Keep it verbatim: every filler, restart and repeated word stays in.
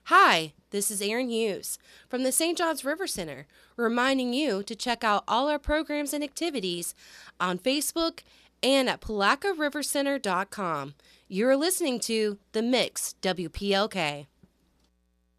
Hi, this is Aaron Hughes from the Saint Johns River Center, reminding you to check out all our programs and activities on Facebook and at palaca river center dot com. You're listening to The Mix, W P L K.